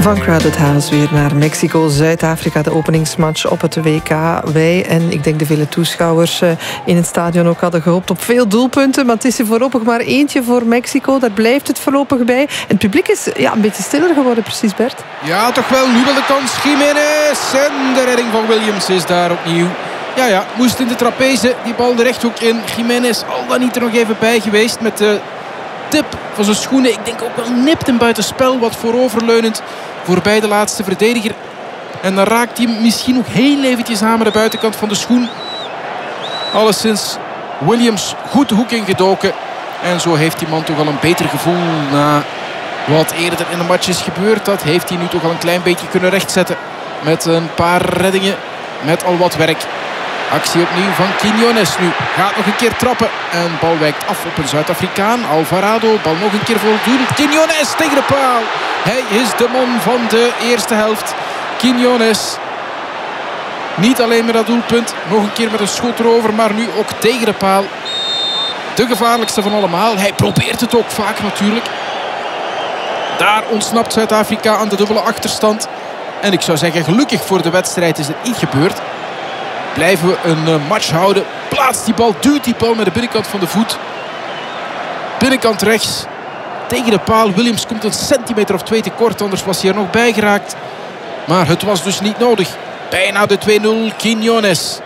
Van Crowded House weer naar Mexico, Zuid-Afrika, de openingsmatch op het WK. Wij en ik denk de vele toeschouwers in het stadion ook hadden gehoopt op veel doelpunten. Maar het is er voorlopig maar eentje voor Mexico. Daar blijft het voorlopig bij. En het publiek is een beetje stiller geworden, precies, Bert. Ja, toch wel. Nu wel de kans. Giménez. En de redding van Williams is daar opnieuw. Ja, moest in de trapeze. Die bal de rechthoek in. Giménez al dan niet er nog even bij geweest met de tip van zijn schoenen. Ik denk ook wel nipt en buitenspel. Wat vooroverleunend voorbij de laatste verdediger. En dan raakt hij misschien nog heel eventjes aan met de buitenkant van de schoen. Alleszins Williams goed de hoek ingedoken. En zo heeft die man toch al een beter gevoel na wat eerder in de match is gebeurd. Dat heeft hij nu toch al een klein beetje kunnen rechtzetten. Met een paar reddingen. Met al wat werk. Actie opnieuw van Quiñones nu. Gaat nog een keer trappen. En bal wijkt af op een Zuid-Afrikaan. Alvarado. Bal nog een keer voor het doel. Quiñones tegen de paal. Hij is de man van de eerste helft. Quiñones. Niet alleen met dat doelpunt. Nog een keer met een schot erover. Maar nu ook tegen de paal. De gevaarlijkste van allemaal. Hij probeert het ook vaak natuurlijk. Daar ontsnapt Zuid-Afrika aan de dubbele achterstand. En ik zou zeggen, gelukkig voor de wedstrijd is het niet gebeurd. Blijven we een match houden. Plaatst die bal, duwt die bal met de binnenkant van de voet. Binnenkant rechts. Tegen de paal. Williams komt een centimeter of 2 tekort. Anders was hij er nog bij geraakt. Maar het was dus niet nodig. Bijna de 2-0. Quiñones.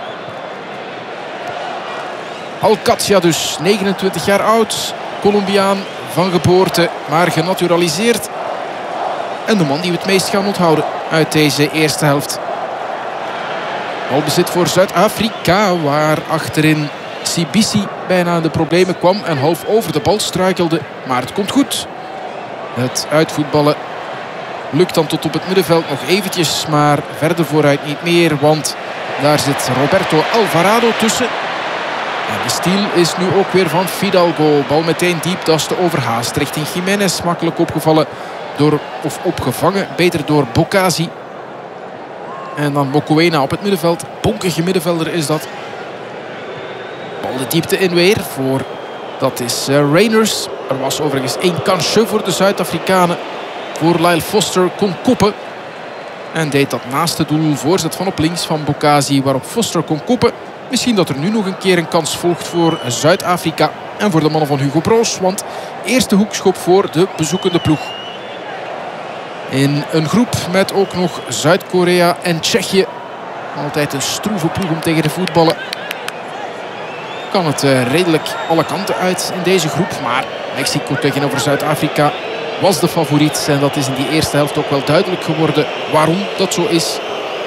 Alcatia dus. 29 jaar oud. Colombiaan van geboorte. Maar genaturaliseerd. En de man die we het meest gaan onthouden uit deze eerste helft. Balbezit voor Zuid-Afrika, waar achterin Sibisi bijna in de problemen kwam en half over de bal struikelde. Maar het komt goed. Het uitvoetballen lukt dan tot op het middenveld nog eventjes, maar verder vooruit niet meer, want daar zit Roberto Alvarado tussen. En de stiel is nu ook weer van Fidalgo. Bal meteen diep, dat is te overhaast richting Giménez. Makkelijk opgevallen of opgevangen, beter door Bocasi. En dan Mokoena op het middenveld. Bonkige middenvelder is dat. Bal de diepte in weer voor. Dat is Reiners. Er was overigens 1 kansje voor de Zuid-Afrikanen. Voor Lyle Foster kon koppen. En deed dat naast het doel. Voorzet van op links van Bocasi. Waarop Foster kon koppen. Misschien dat er nu nog een keer een kans volgt voor Zuid-Afrika. En voor de mannen van Hugo Broos. Want eerste hoekschop voor de bezoekende ploeg. In een groep met ook nog Zuid-Korea en Tsjechië. Altijd een stroeve ploeg om tegen de voetballen. Kan het redelijk alle kanten uit in deze groep. Maar Mexico tegenover Zuid-Afrika was de favoriet. En dat is in die eerste helft ook wel duidelijk geworden waarom dat zo is.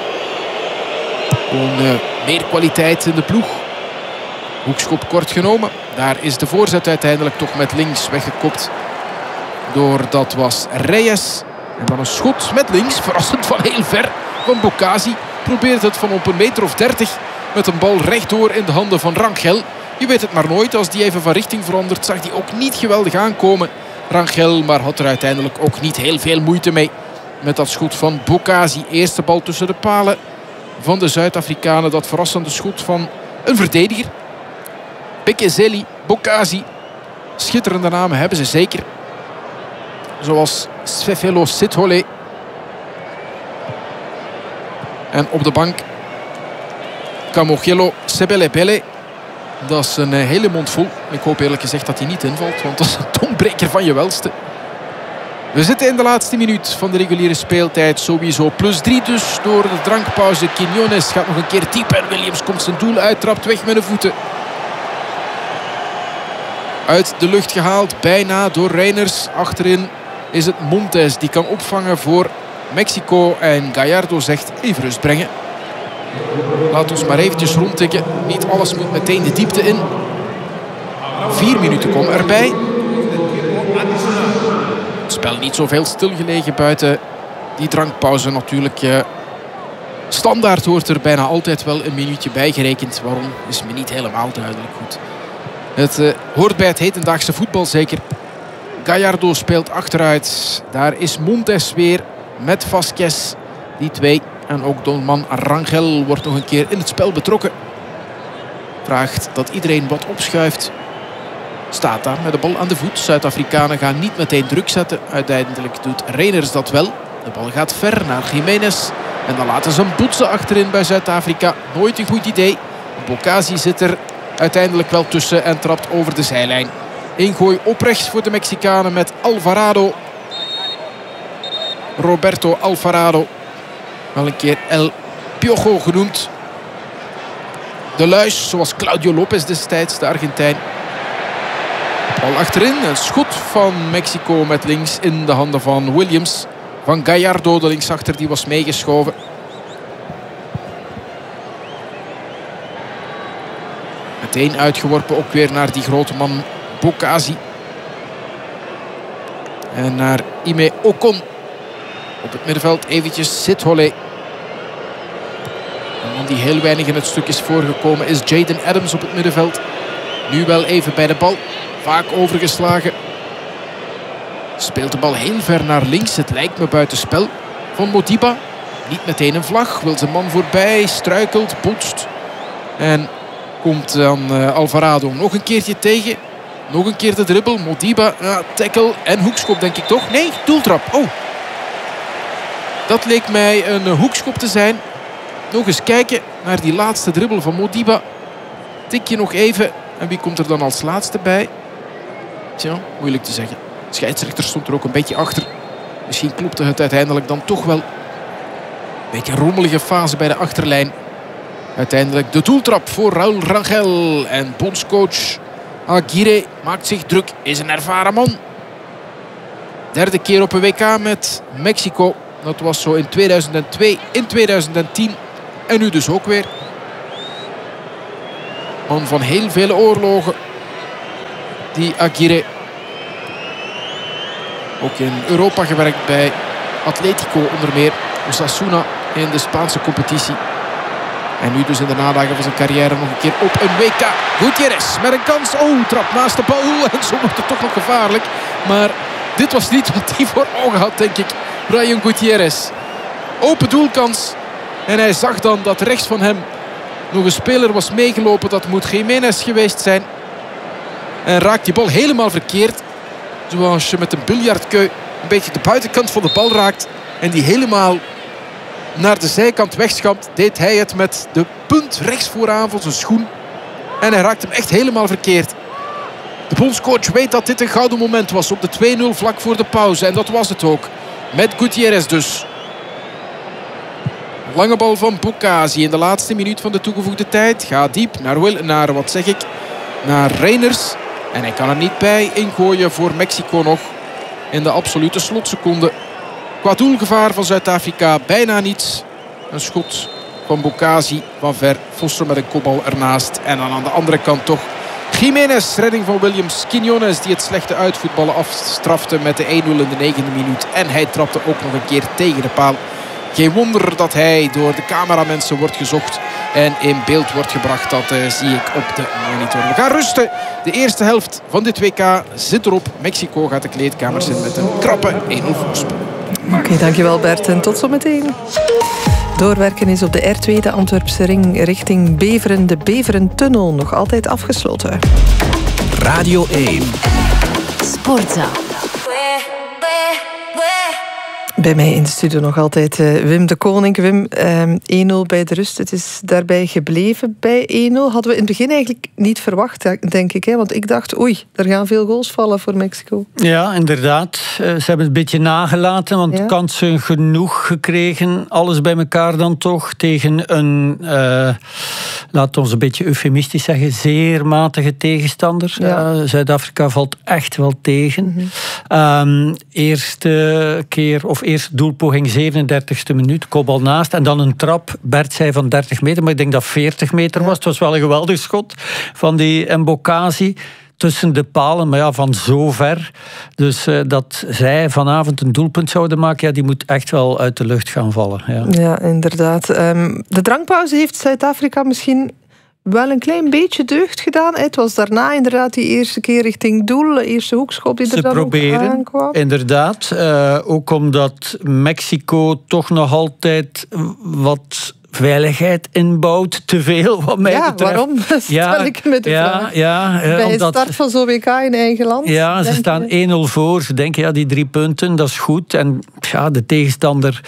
Gewoon meer kwaliteit in de ploeg. Hoekschop kort genomen. Daar is de voorzet uiteindelijk toch met links weggekopt. Dat was Reyes. En dan een schot met links, verrassend van heel ver, van Bocasi. Probeert het van op 1,30 meter met een bal rechtdoor in de handen van Rangel. Je weet het maar nooit, als die even van richting verandert, zag die ook niet geweldig aankomen. Rangel, maar had er uiteindelijk ook niet heel veel moeite mee. Met dat schot van Bocasi. Eerste bal tussen de palen van de Zuid-Afrikanen. Dat verrassende schot van een verdediger. Pekezeli, Bocasi. Schitterende namen hebben ze zeker. Zoals Sfefelo Sithole. En op de bank Camogelo Sebelebele. Dat is een hele mond vol. Ik hoop eerlijk gezegd dat hij niet invalt. Want dat is een tongbreker van je welste. We zitten in de laatste minuut van de reguliere speeltijd. Sowieso +3 dus door de drankpauze. Quiñones gaat nog een keer diep. En Williams komt zijn doel uit. Trapt weg met de voeten. Uit de lucht gehaald. Bijna door Reiners. Achterin is het Montes die kan opvangen voor Mexico. En Gallardo zegt even rust brengen. Laat ons maar eventjes rondtikken. Niet alles moet meteen de diepte in. 4 minuten komen erbij. Het spel niet zoveel stilgelegen buiten die drankpauze natuurlijk. Standaard wordt er bijna altijd wel een minuutje bijgerekend. Waarom is me niet helemaal duidelijk goed. Het hoort bij het hedendaagse voetbal zeker. Gallardo speelt achteruit. Daar is Montes weer met Vasquez. Die twee. En ook doelman Rangel wordt nog een keer in het spel betrokken. Vraagt dat iedereen wat opschuift. Staat daar met de bal aan de voet. Zuid-Afrikanen gaan niet meteen druk zetten. Uiteindelijk doet Reiners dat wel. De bal gaat ver naar Gimenez. En dan laten ze hem boetsen achterin bij Zuid-Afrika. Nooit een goed idee. Bokasi zit er uiteindelijk wel tussen en trapt over de zijlijn. Ingooi op rechts voor de Mexicanen met Alvarado. Roberto Alvarado. Wel een keer El Piojo genoemd. De luis, zoals Claudio Lopez destijds, de Argentijn. Bal achterin. Een schot van Mexico met links in de handen van Williams. Van Gallardo, de linksachter, die was meegeschoven. Meteen uitgeworpen ook weer naar die grote man Bokasi. En naar Ime Ocon. Op het middenveld eventjes Sithole. Een man die heel weinig in het stuk is voorgekomen is Jaden Adams op het middenveld. Nu wel even bij de bal. Vaak overgeslagen. Speelt de bal heel ver naar links. Het lijkt me buitenspel van Modiba. Niet meteen een vlag. Wil zijn man voorbij. Struikelt, botst. En komt dan Alvarado nog een keertje tegen. Nog een keer de dribbel. Modiba, tackle en hoekschop denk ik toch? Nee, doeltrap. Oh. Dat leek mij een hoekschop te zijn. Nog eens kijken naar die laatste dribbel van Modiba. Tikje nog even. En wie komt er dan als laatste bij? Tja, moeilijk te zeggen. De scheidsrechter stond er ook een beetje achter. Misschien klopte het uiteindelijk dan toch wel. Een beetje een rommelige fase bij de achterlijn. Uiteindelijk de doeltrap voor Raúl Rangel. En bondscoach Aguirre maakt zich druk. Is een ervaren man. Derde keer op een WK met Mexico. Dat was zo in 2002, in 2010. En nu dus ook weer. Man van heel vele oorlogen. Die Aguirre. Ook in Europa gewerkt bij Atletico onder meer. Osasuna in de Spaanse competitie. En nu dus in de nadagen van zijn carrière nog een keer op een WK. Gutierrez met een kans. Oh, trap naast de bal. En zo wordt het toch nog gevaarlijk. Maar dit was niet wat hij voor ogen had, denk ik. Brian Gutierrez. Open doelkans. En hij zag dan dat rechts van hem nog een speler was meegelopen. Dat moet Gimenez geweest zijn. En raakt die bal helemaal verkeerd. Zoals je met een biljartkeu een beetje de buitenkant van de bal raakt. En die helemaal naar de zijkant wegschamt. Deed hij het met de punt rechts vooraan van zijn schoen. En hij raakt hem echt helemaal verkeerd. De bondscoach weet dat dit een gouden moment was op de 2-0 vlak voor de pauze. En dat was het ook. Met Gutierrez dus. Lange bal van Bokasi in de laatste minuut van de toegevoegde tijd. Gaat diep naar Reiners. En hij kan er niet bij ingooien voor Mexico nog. In de absolute slotseconde. Qua doelgevaar van Zuid-Afrika bijna niets. Een schot van Bokasi van ver. Foster met een kopbal ernaast. En dan aan de andere kant toch Gimenez, redding van Williams. Quiñones die het slechte uitvoetballen afstrafte met de 1-0 in de 9e minuut. En hij trapte ook nog een keer tegen de paal. Geen wonder dat hij door de cameramensen wordt gezocht en in beeld wordt gebracht. Dat zie ik op de monitor. We gaan rusten. De eerste helft van dit WK zit erop. Mexico gaat de kleedkamers in met een krappe 1-0 voorsprong. Oké, dankjewel Bert en tot zometeen. Doorwerken is op de R2, de Antwerpse ring, richting Beveren. De Beverentunnel nog altijd afgesloten. Radio 1. Sportza. Bij mij in de studio nog altijd Wim de Koning. Wim, 1-0 bij de rust. Het is daarbij gebleven bij 1-0. Hadden we in het begin eigenlijk niet verwacht, denk ik. Hè? Want ik dacht, oei, er gaan veel goals vallen voor Mexico. Ja, inderdaad. Ze hebben het een beetje nagelaten, want kansen genoeg gekregen. Alles bij elkaar dan toch. Tegen een, laten we ons een beetje eufemistisch zeggen, zeer matige tegenstander. Ja. Zuid-Afrika valt echt wel tegen. Eerste keer, of eerste doelpoging 37e minuut, kopbal naast. En dan een trap, Bert zei van 30 meter, maar ik denk dat 40 meter was. Het was wel een geweldig schot van die Bokasi tussen de palen, maar ja, van zo ver. Dus dat zij vanavond een doelpunt zouden maken, ja, die moet echt wel uit de lucht gaan vallen. Ja, ja inderdaad. De drankpauze heeft Zuid-Afrika misschien wel een klein beetje deugd gedaan. Het was daarna inderdaad die eerste keer richting doel. De eerste hoekschop die er dan proberen, aankwam. Inderdaad. Ook omdat Mexico toch nog altijd wat veiligheid inbouwt. Te veel, wat mij betreft. Waarom? Stel ik me de vraag. Bij het start van zo'n WK in eigen land. Ja, ze staan 1-0 voor. Ze denken, die 3 punten, dat is goed. En de tegenstander,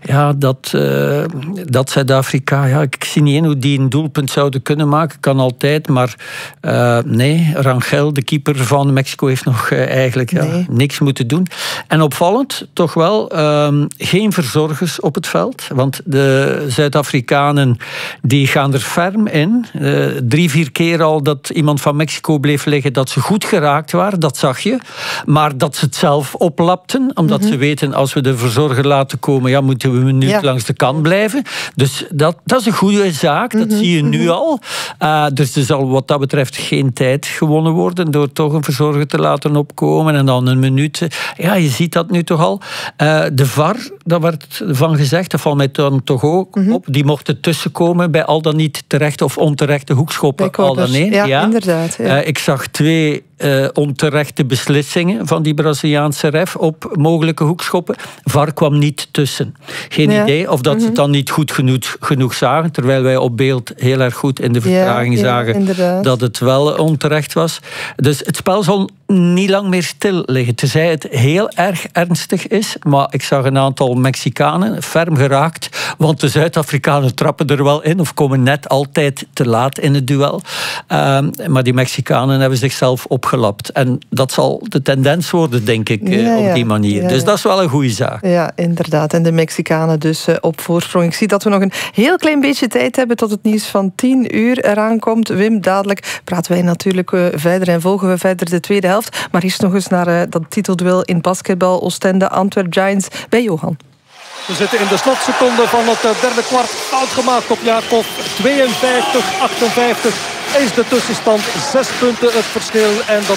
dat Zuid-Afrika... ik zie niet in hoe die een doelpunt zouden kunnen maken. Kan altijd, maar nee. Rangel, de keeper van Mexico, heeft nog eigenlijk niks moeten doen. En opvallend, toch wel, geen verzorgers op het veld. Want de Zuid-Afrikanen, die gaan er ferm in. 3-4 keer al dat iemand van Mexico bleef liggen, dat ze goed geraakt waren, dat zag je. Maar dat ze het zelf oplapten, omdat ze weten, als we de verzorger laten komen, moeten we een minuut langs de kant blijven. Dus dat is een goede zaak, dat zie je nu al. Dus er zal wat dat betreft geen tijd gewonnen worden door toch een verzorger te laten opkomen en dan een minuut. Je ziet dat nu toch al. De VAR, daar werd van gezegd, dat valt mij dan toch ook op, die mochten tussenkomen bij al dan niet terechte of onterechte hoekschoppen. Al dan nee. Ja, inderdaad. Ja. Ik zag 2 onterechte beslissingen van die Braziliaanse ref op mogelijke hoekschoppen. VAR kwam niet tussen. Geen idee of dat ze het dan niet goed genoeg zagen, terwijl wij op beeld heel erg goed in de vertraging zagen dat het wel onterecht was. Dus het spel zal niet lang meer stil liggen, tenzij het heel erg ernstig is. Maar ik zag een aantal Mexicanen ferm geraakt, want de Zuid-Afrikanen trappen er wel in of komen net altijd te laat in het duel. Maar die Mexicanen hebben zichzelf opgelapt. En dat zal de tendens worden, denk ik, op die manier. Ja, dus dat is wel een goede zaak. Ja, inderdaad. En de Mexicanen dus op voorsprong. Ik zie dat we nog een heel klein beetje tijd hebben tot het nieuws van 10 uur eraan komt. Wim, dadelijk praten wij natuurlijk verder en volgen we verder de tweede helft. Maar eerst nog eens naar dat titelduel in basketbal. Oostende, Antwerp Giants bij Johan. We zitten in de slotseconde van het derde kwart. Fout gemaakt op Jacob. 52-58 is de tussenstand. 6 punten het verschil. En dat